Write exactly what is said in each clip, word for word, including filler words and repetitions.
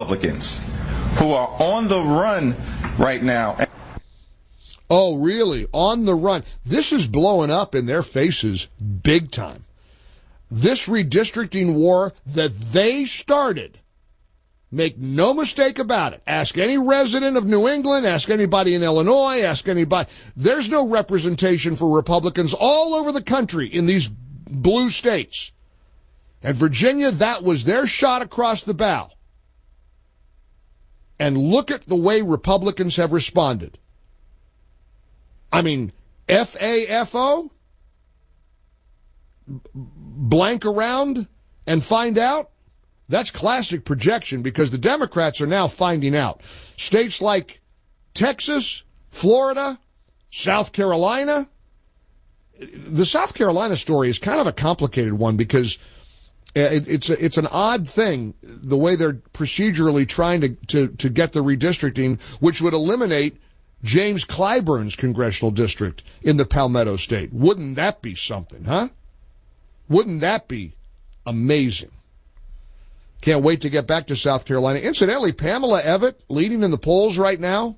Republicans who are on the run right now. Oh, really? On the run. This is blowing up in their faces big time. This redistricting war that they started, make no mistake about it. Ask any resident of New England, ask anybody in Illinois, ask anybody. There's no representation for Republicans all over the country in these blue states. And Virginia, that was their shot across the bow. And look at the way Republicans have responded. I mean, F A F O? Blank around and find out? That's classic projection because the Democrats are now finding out. States like Texas, Florida, South Carolina. The South Carolina story is kind of a complicated one because it's a, it's an odd thing, the way they're procedurally trying to, to, to get the redistricting, which would eliminate James Clyburn's congressional district in the Palmetto State. Wouldn't that be something, huh? Wouldn't that be amazing? Can't wait to get back to South Carolina. Incidentally, Pamela Evett leading in the polls right now.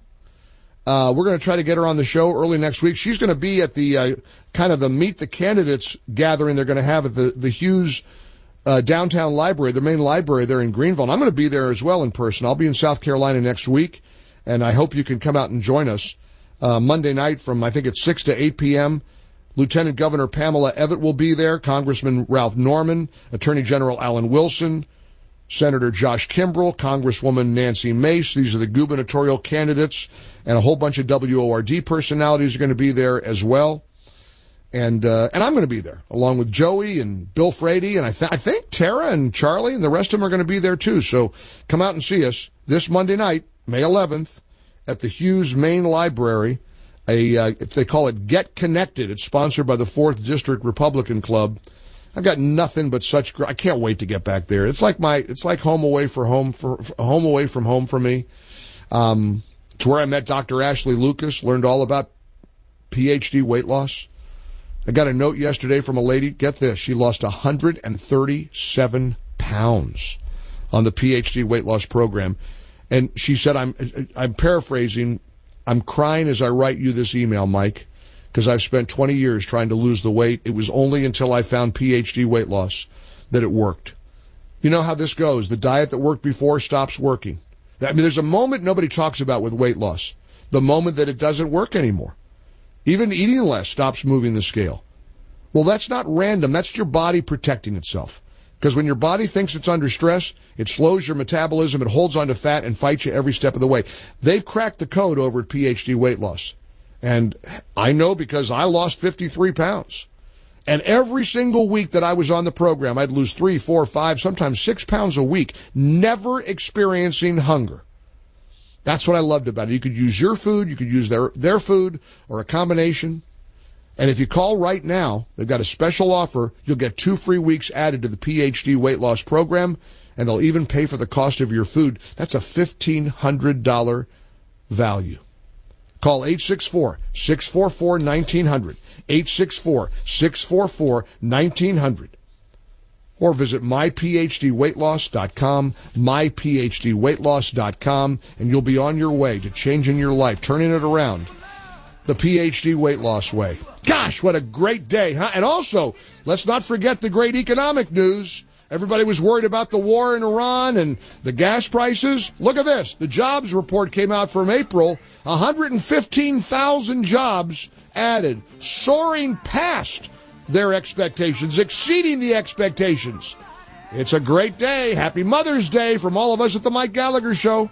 Uh, we're going to try to get her on the show early next week. She's going to be at the uh, kind of the Meet the Candidates gathering they're going to have at the, the Hughes uh, downtown library, the main library there in Greenville. And I'm going to be there as well in person. I'll be in South Carolina next week, and I hope you can come out and join us uh, Monday night from, I think it's six to eight p.m., Lieutenant Governor Pamela Evett will be there, Congressman Ralph Norman, Attorney General Alan Wilson, Senator Josh Kimbrell, Congresswoman Nancy Mace. These are the gubernatorial candidates, and a whole bunch of W O R D personalities are going to be there as well. And uh, and I'm going to be there, along with Joey and Bill Frady, and I, th- I think Tara and Charlie and the rest of them are going to be there too. So come out and see us this Monday night, May eleventh, at the Hughes Main Library. A uh, they call it Get Connected. It's sponsored by the fourth District Republican Club. I've got nothing but such. Gr- I can't wait to get back there. It's like my. It's like home away for home for, for home away from home for me. Um, it's where I met Doctor Ashley Lucas. Learned all about P H D weight loss. I got a note yesterday from a lady. Get this: she lost one hundred thirty-seven pounds on the P H D weight loss program, and she said, "I'm. I'm paraphrasing. I'm crying as I write you this email, Mike, because I've spent twenty years trying to lose the weight. It was only until I found P H D weight loss that it worked." You know how this goes. The diet that worked before stops working. I mean, there's a moment nobody talks about with weight loss. The moment that it doesn't work anymore. Even eating less stops moving the scale. Well, that's not random. That's your body protecting itself. Because when your body thinks it's under stress, it slows your metabolism, it holds onto fat, and fights you every step of the way. They've cracked the code over at P H D Weight Loss. And I know because I lost fifty-three pounds. And every single week that I was on the program, I'd lose three, four, five, sometimes six pounds a week, never experiencing hunger. That's what I loved about it. You could use your food, you could use their, their food, or a combination. And if you call right now, they've got a special offer. You'll get two free weeks added to the P H D weight loss program, and they'll even pay for the cost of your food. That's a fifteen hundred dollars value. Call eight six four, six four four, one nine zero zero, eight six four, six four four, one nine zero zero, or visit my p h d weight loss dot com, my p h d weight loss dot com, and you'll be on your way to changing your life, turning it around the P H D weight loss way. Gosh, what a great day, huh? And also, let's not forget the great economic news. Everybody was worried about the war in Iran and the gas prices. Look at this. The jobs report came out from April. one hundred fifteen thousand jobs added, soaring past their expectations, exceeding the expectations. It's a great day. Happy Mother's Day from all of us at the Mike Gallagher Show.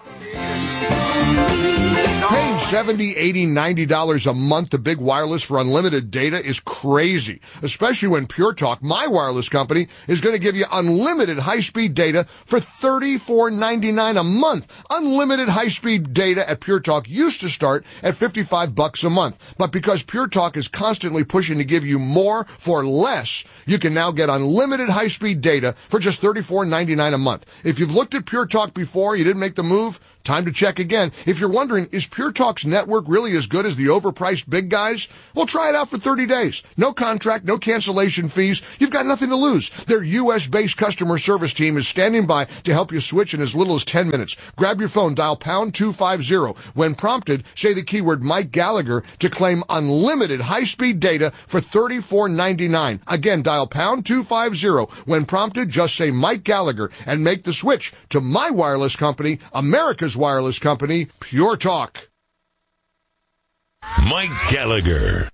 Paying seventy dollars, eighty dollars, ninety dollars a month to Big Wireless for unlimited data is crazy, especially when Pure Talk, my wireless company, is going to give you unlimited high-speed data for thirty-four ninety-nine a month. Unlimited high-speed data at Pure Talk used to start at fifty-five bucks a month, but because Pure Talk is constantly pushing to give you more for less, you can now get unlimited high-speed data for just thirty-four ninety-nine a month. If you've looked at Pure Talk before, you didn't make the move, Time to check again. If you're wondering, is Pure Talk's network really as good as the overpriced big guys? Well, try it out for thirty days. No contract, no cancellation fees. You've got nothing to lose. Their U S-based customer service team is standing by to help you switch in as little as ten minutes. Grab your phone, dial pound two fifty. When prompted, say the keyword Mike Gallagher to claim unlimited high-speed data for thirty-four ninety-nine. Again, dial pound two fifty. When prompted, just say Mike Gallagher and make the switch to my wireless company, America's wireless company, Pure Talk. Mike Gallagher.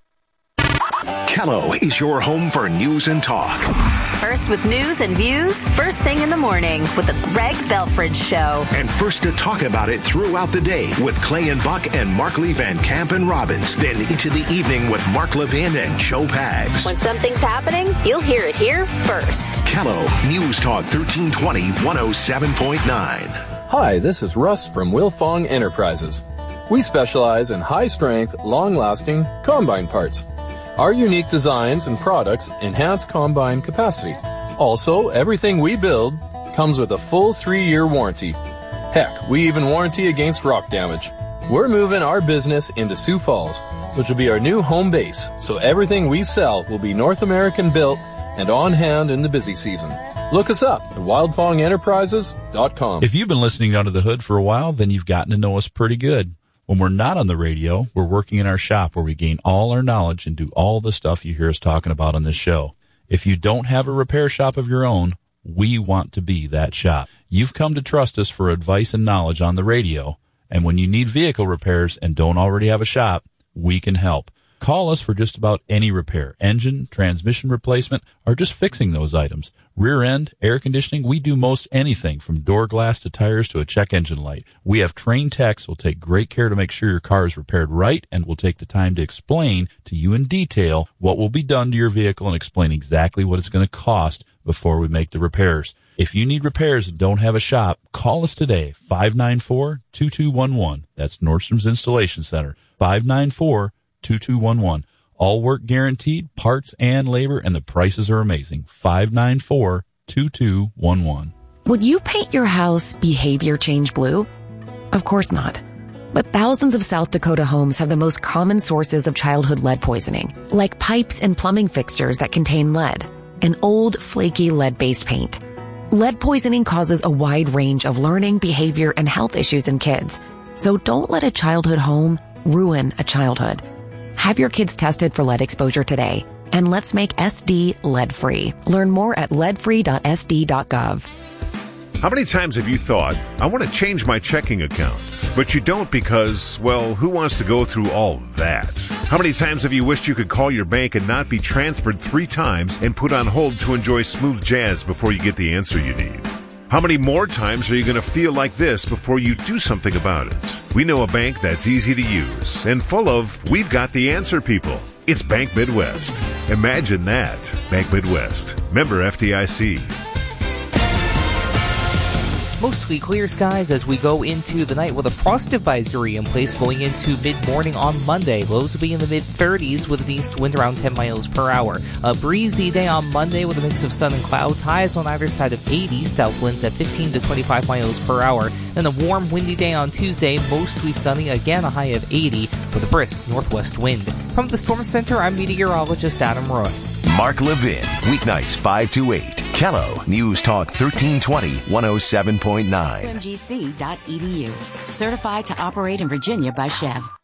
Kello is your home for news and talk. First with news and views, first thing in the morning with the Greg Belfridge Show. And first to talk about it throughout the day with Clay and Buck and Mark Lee Van Camp and Robbins. Then into the evening with Mark Levin and Joe Pags. When something's happening, you'll hear it here first. Kello, News Talk thirteen twenty, one oh seven point nine. Hi, this is Russ from Wilfong Enterprises. We specialize in high-strength, long-lasting combine parts. Our unique designs and products enhance combine capacity. Also, everything we build comes with a full three-year warranty. Heck, we even warranty against rock damage. We're moving our business into Sioux Falls, which will be our new home base, so everything we sell will be North American built and on hand in the busy season. Look us up at wildfong enterprises dot com. If you've been listening Under the Hood for a while, then you've gotten to know us pretty good. When we're not on the radio, we're working in our shop where we gain all our knowledge and do all the stuff you hear us talking about on this show. If you don't have a repair shop of your own, we want to be that shop. You've come to trust us for advice and knowledge on the radio, and when you need vehicle repairs and don't already have a shop, we can help. Call us for just about any repair, engine, transmission replacement, or just fixing those items. Rear end, air conditioning, we do most anything from door glass to tires to a check engine light. We have trained techs who will take great care to make sure your car is repaired right and will take the time to explain to you in detail what will be done to your vehicle and explain exactly what it's going to cost before we make the repairs. If you need repairs and don't have a shop, call us today, five nine four, two two one one. That's Nordstrom's Installation Center, five nine four, two two one one. All work guaranteed, parts and labor, and the prices are amazing. five nine four, two two one one. Would you paint your house behavior change blue? Of course not. But thousands of South Dakota homes have the most common sources of childhood lead poisoning, like pipes and plumbing fixtures that contain lead, and old, flaky lead-based paint. Lead poisoning causes a wide range of learning, behavior, and health issues in kids. So don't let a childhood home ruin a childhood. Have your kids tested for lead exposure today, and let's make S D lead-free. Learn more at lead free dot s d dot gov. How many times have you thought, I want to change my checking account, but you don't because, well, who wants to go through all that? How many times have you wished you could call your bank and not be transferred three times and put on hold to enjoy smooth jazz before you get the answer you need? How many more times are you going to feel like this before you do something about it? We know a bank that's easy to use and full of we've got the answer people. It's Bank Midwest. Imagine that. Bank Midwest. Member F D I C. Mostly clear skies as we go into the night with a frost advisory in place going into mid-morning on Monday. Lows will be in the mid-thirties with an east wind around ten miles per hour. A breezy day on Monday with a mix of sun and clouds. Highs on either side of eighty. South winds at fifteen to twenty-five miles per hour. Then a warm, windy day on Tuesday. Mostly sunny. Again, a high of eighty with a brisk northwest wind. From the Storm Center, I'm meteorologist Adam Roy. Mark Levin, weeknights five to eight. Kello, News Talk thirteen twenty, one oh seven point nine. M G C dot e d u. Certified to operate in Virginia by Chev.